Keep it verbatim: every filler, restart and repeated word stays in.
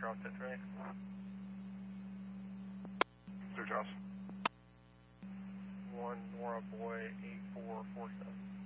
Charles, that's right. Sir Charles. One Nora Boy eight four four seven.